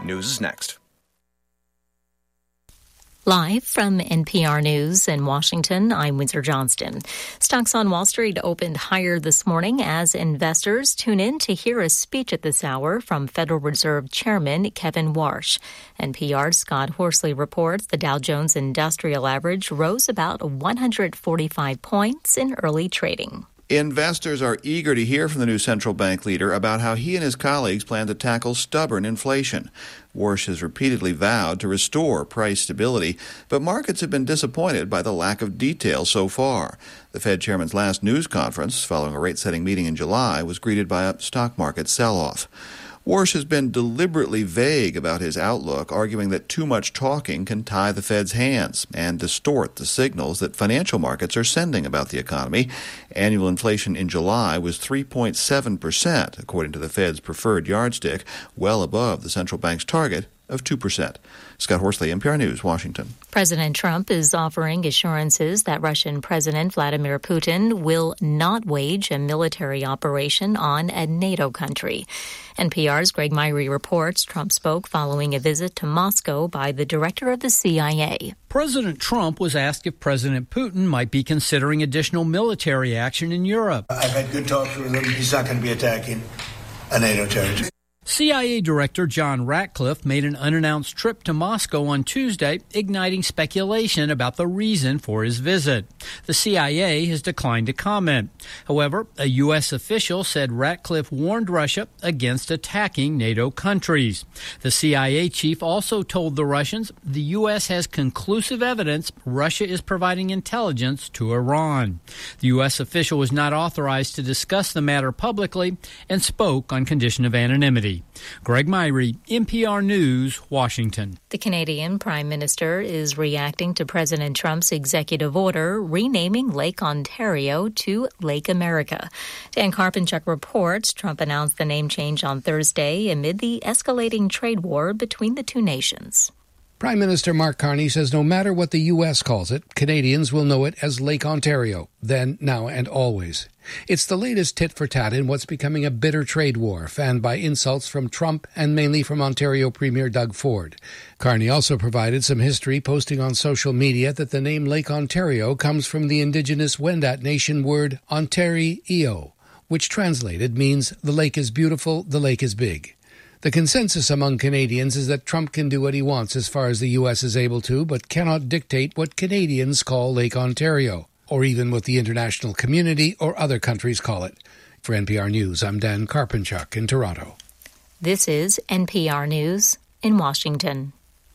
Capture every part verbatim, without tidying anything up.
News is next. Live from N P R News in Washington, I'm Windsor Johnston. Stocks on Wall Street opened higher this morning as investors tune in to hear a speech at this hour from Federal Reserve Chairman Kevin Warsh. N P R's Scott Horsley reports the Dow Jones Industrial Average rose about one hundred forty-five points in early trading. Investors are eager to hear from the new central bank leader about how he and his colleagues plan to tackle stubborn inflation. Warsh has repeatedly vowed to restore price stability, but markets have been disappointed by the lack of detail so far. The Fed chairman's last news conference, following a rate-setting meeting in July, was greeted by a stock market sell-off. Warsh has been deliberately vague about his outlook, arguing that too much talking can tie the Fed's hands and distort the signals that financial markets are sending about the economy. Annual inflation in July was three point seven percent, according to the Fed's preferred yardstick, well above the central bank's target of two percent. Scott Horsley, N P R News, Washington. President Trump is offering assurances that Russian President Vladimir Putin will not wage a military operation on a NATO country. N P R's Greg Myrie reports Trump spoke following a visit to Moscow by the director of the C I A. President Trump was asked if President Putin might be considering additional military action in Europe. I've had good talks with him. He's not going to be attacking a NATO territory. C I A Director John Ratcliffe made an unannounced trip to Moscow on Tuesday, igniting speculation about the reason for his visit. The C I A has declined to comment. However, a U S official said Ratcliffe warned Russia against attacking NATO countries. The C I A chief also told the Russians the U S has conclusive evidence Russia is providing intelligence to Iran. The U S official was not authorized to discuss the matter publicly and spoke on condition of anonymity. Greg Myrie, N P R News, Washington. The Canadian Prime Minister is reacting to President Trump's executive order renaming Lake Ontario to Lake America. Dan Karpenchuk reports Trump announced the name change on Thursday amid the escalating trade war between the two nations. Prime Minister Mark Carney says no matter what the U S calls it, Canadians will know it as Lake Ontario, then, now, and always. It's the latest tit-for-tat in what's becoming a bitter trade war, fanned by insults from Trump and mainly from Ontario Premier Doug Ford. Carney also provided some history, posting on social media that the name Lake Ontario comes from the indigenous Wendat Nation word Ontario, which translated means the lake is beautiful, the lake is big. The consensus among Canadians is that Trump can do what he wants as far as the U S is able to, but cannot dictate what Canadians call Lake Ontario, or even what the international community or other countries call it. For N P R News, I'm Dan Karpenchuk in Toronto. This is N P R News in Washington.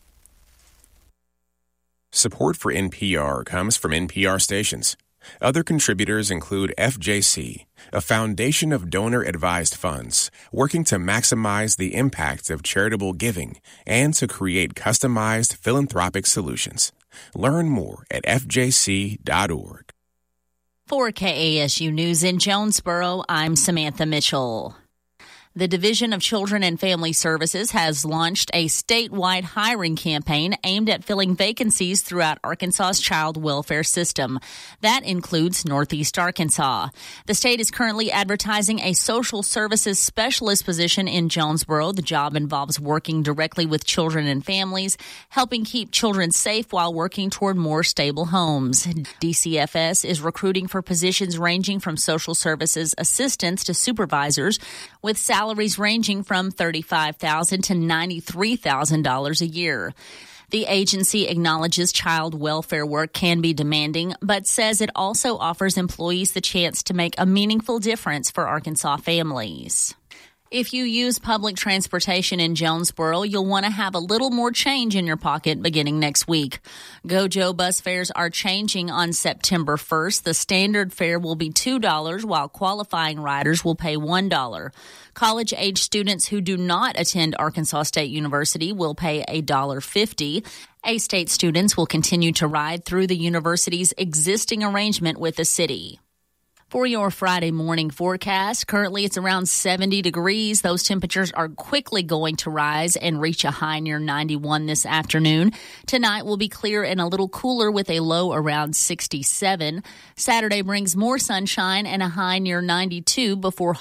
Support for N P R comes from N P R stations. Other contributors include F J C, a foundation of donor-advised funds working to maximize the impact of charitable giving and to create customized philanthropic solutions. Learn more at f j c dot org. For K A S U News in Jonesboro, I'm Samantha Mitchell. The Division of Children and Family Services has launched a statewide hiring campaign aimed at filling vacancies throughout Arkansas's child welfare system. That includes Northeast Arkansas. The state is currently advertising a social services specialist position in Jonesboro. The job involves working directly with children and families, helping keep children safe while working toward more stable homes. D C F S is recruiting for positions ranging from social services assistants to supervisors, with salaries Salaries ranging from thirty-five thousand dollars to ninety-three thousand dollars a year. The agency acknowledges child welfare work can be demanding, but says it also offers employees the chance to make a meaningful difference for Arkansas families. If you use public transportation in Jonesboro, you'll want to have a little more change in your pocket beginning next week. GoJo bus fares are changing on September first. The standard fare will be two dollars, while qualifying riders will pay one dollar. College-age students who do not attend Arkansas State University will pay one dollar fifty. A-State students will continue to ride through the university's existing arrangement with the city. For your Friday morning forecast, currently it's around seventy degrees. Those temperatures are quickly going to rise and reach a high near ninety-one this afternoon. Tonight will be clear and a little cooler with a low around sixty-seven. Saturday brings more sunshine and a high near ninety-two before